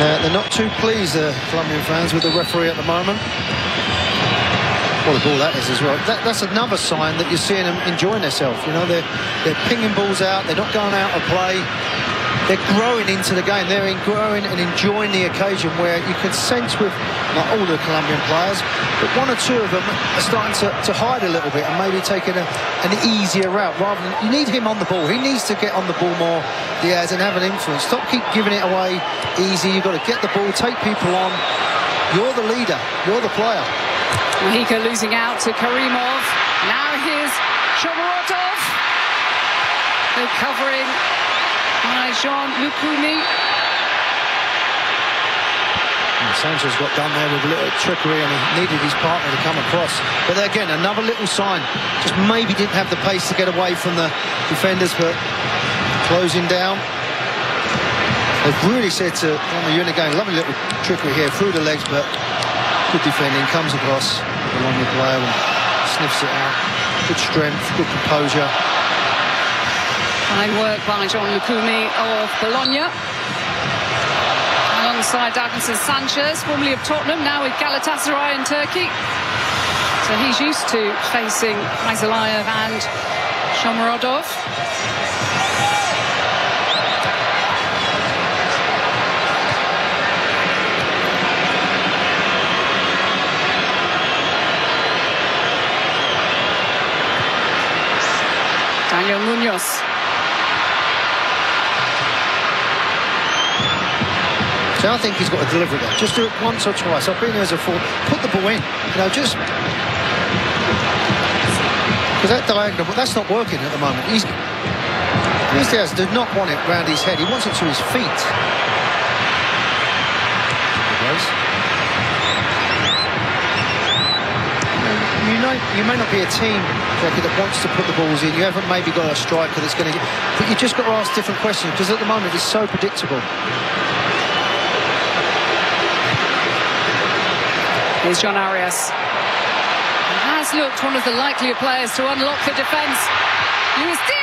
They're not too pleased, the Colombian fans, with the referee at the moment. What a ball that is as well. That's another sign that you're seeing them enjoying themselves. You know, they're pinging balls out. They're not going out of play. They're growing into the game. They're growing and enjoying the occasion, where you can sense with not all the Colombian players, but one or two of them are starting to hide a little bit and maybe taking an easier route. Rather than, you need him on the ball. He needs to get on the ball more, Diaz, and have an influence. Stop keep giving it away easy. You've got to get the ball, take people on. You're the leader. You're the player. Mojica losing out to Karimov. Now here's Shomurodov. Recovering by Jean Lukumi. Sanchez got done there with a little trickery, and he needed his partner to come across. But again, another little sign. Just maybe didn't have the pace to get away from the defenders, but closing down. They've really said to you're in the game. Lovely little trickery here through the legs, but good defending. Comes across along the player and sniffs it out. Good strength, good composure. Fine work by John Lukumi of Bologna. Alongside Davinson Sanchez, formerly of Tottenham, now with Galatasaray in Turkey. So he's used to facing Aizalayev and Shomurodov. Daniel Munoz. So I think he's got to deliver that. Just do it once or twice. I've been here as a forward. Put the ball in. You know, just because that diagonal, but that's not working at the moment. Luis Diaz does not want it round his head. He wants it to his feet. You may not be a team that wants to put the balls in. You haven't maybe got a striker that's going to... But you just got to ask different questions, because at the moment it's so predictable. Here's John Arias. He has looked one of the likelier players to unlock the defence. Luis Diaz!